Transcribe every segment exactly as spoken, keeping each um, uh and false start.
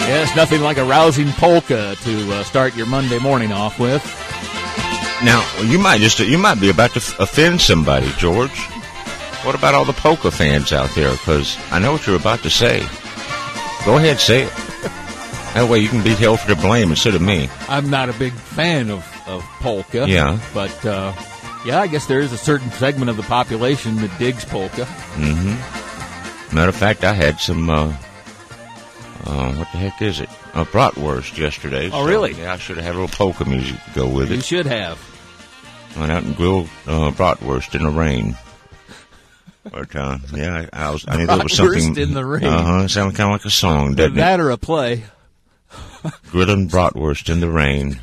Yes, nothing like a rousing polka to uh, start your Monday morning off with. Now, you might just you might be about to f- offend somebody, George. What about all the polka fans out there? Because I know what you're about to say. Go ahead, say it. That way you can be held to blame instead of me. I'm not a big fan of, of polka. Yeah. But, uh, yeah, I guess there is a certain segment of the population that digs polka. Mm-hmm. Matter of fact, I had some, uh, uh, what the heck is it? Uh, bratwurst yesterday. Oh, so, really? Yeah, I should have had a little polka music to go with it. You should have. Went out and grilled uh, bratwurst in the rain. But, uh, yeah, I, I was, I knew there was something. Bratwurst in the rain. Uh-huh. It sounded kind of like a song, doesn't that it? or a play. Grilling bratwurst in the rain.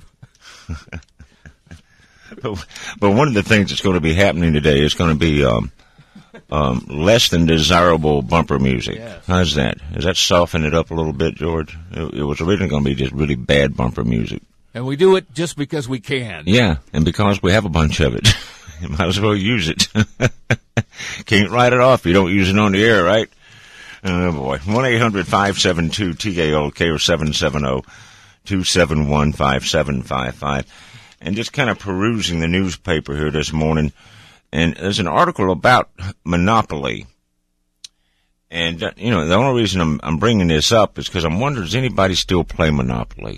but, but one of the things that's going to be happening today is going to be um, um, less than desirable bumper music. Yes. How's that? Does that soften it up a little bit, George? It, it was originally going to be just really bad bumper music. And we do it just because we can. Yeah, and because we have a bunch of it. You might as well use it. Can't write it off if you don't use it on the air, right? Oh, boy. one eight hundred five seven two T A L K or seven seven zero two seven one five seven five five. And just kind of perusing the newspaper here this morning, and there's an article about Monopoly. And, uh, you know, the only reason I'm, I'm bringing this up is because I'm wondering, does anybody still play Monopoly?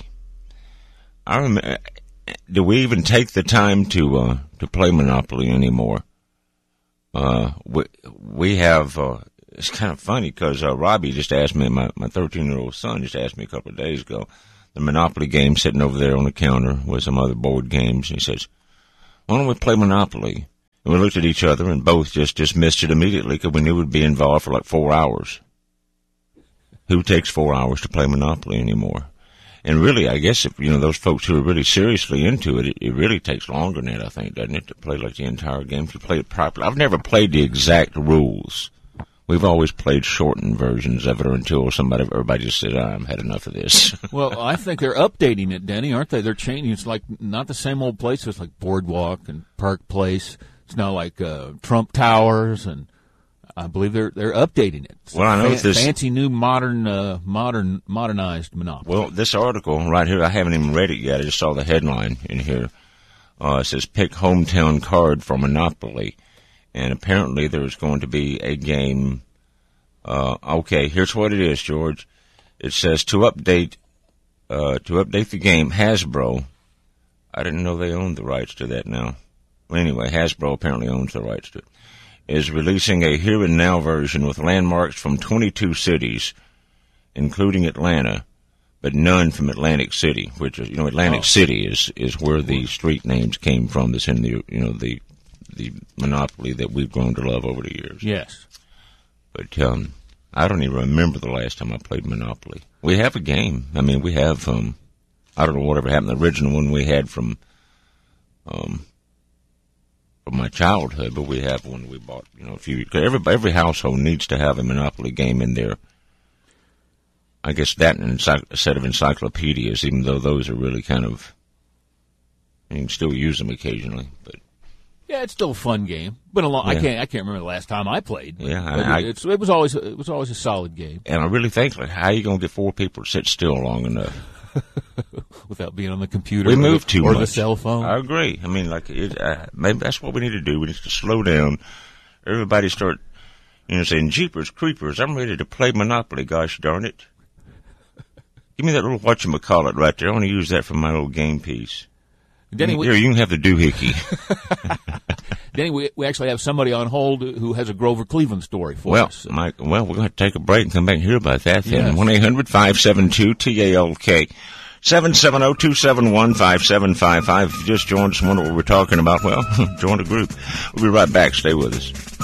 I remember, do we even take the time to uh, to play Monopoly anymore? Uh, we, we have... Uh, It's kind of funny because uh, Robbie just asked me, my, my thirteen-year-old son just asked me a couple of days ago, the Monopoly game sitting over there on the counter with some other board games. He says, why don't we play Monopoly? And we looked at each other and both just dismissed it immediately because we knew we'd be involved for like four hours. Who takes four hours to play Monopoly anymore? And really, I guess, if you know, those folks who are really seriously into it, it, it really takes longer than that, I think, doesn't it, to play like the entire game, to play it properly. I've never played the exact rules. We've always played shortened versions of it until somebody, everybody just said, I've had enough of this. Well, I think they're updating it, Denny, aren't they? They're changing. It's like not the same old places like Boardwalk and Park Place. It's now like uh, Trump Towers, and I believe they're they're updating it. It's well, I know fan- this fancy new modern, uh, modern, modernized Monopoly. Well, this article right here, I haven't even read it yet. I just saw the headline in here. Uh, it says, pick hometown card for Monopoly. And apparently there's going to be a game. Uh, okay, here's what it is, George. It says to update, uh, to update the game, Hasbro. I didn't know they owned the rights to that now. Well, anyway, Hasbro apparently owns the rights to it. Is releasing a here and now version with landmarks from twenty-two cities, including Atlanta, but none from Atlantic City, which is, you know, Atlantic oh. City is, is where the street names came from that's in the, you know, the, the Monopoly that we've grown to love over the years. Yes. But um, I don't even remember the last time I played Monopoly. We have a game. I mean, we have, um, I don't know whatever happened, the original one we had from um, from my childhood, but we have one we bought, you know, a few, cause every, every household needs to have a Monopoly game in there. I guess that and a set of encyclopedias, even though those are really kind of, you can still use them occasionally, but. Yeah, it's still a fun game. Been a long. Yeah. I can't. I can't remember the last time I played. But, yeah, but I, it's, it was always. It was always a solid game. And I really think, like, how are you going to get four people to sit still long enough without being on the computer? We or move the, too or much. the cell phone. I agree. I mean, like, it, uh, maybe that's what we need to do. We need to slow down. Everybody start, you know, saying, "Jeepers creepers, I'm ready to play Monopoly. Gosh darn it! Give me that little whatchamacallit right there. I want to use that for my little game piece." Denny, we, Here, you can have the doohickey. Denny, we, we actually have somebody on hold who has a Grover Cleveland story for well, us. Mike, well, we're going to take a break and come back and hear about that then. Yes. one eight hundred five seven two T A L K. seven seven zero two seven one five seven five five. If you just joined us and wonder what we're talking about, well, join the group. We'll be right back. Stay with us.